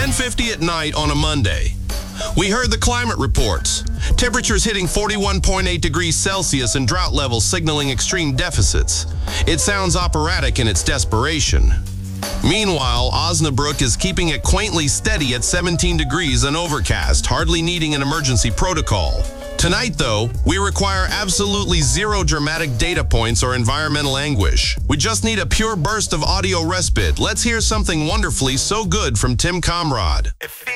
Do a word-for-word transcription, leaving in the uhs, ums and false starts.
ten fifty at night on a Monday. We heard the climate reports. Temperatures hitting forty-one point eight degrees Celsius and drought levels signaling extreme deficits. It sounds operatic in its desperation. Meanwhile, Osnabrück is keeping it quaintly steady at seventeen degrees and overcast, hardly needing an emergency protocol. Tonight, though, we require absolutely zero dramatic data points or environmental anguish. We just need a pure burst of audio respite. Let's hear something wonderfully so good from Tim Comrade.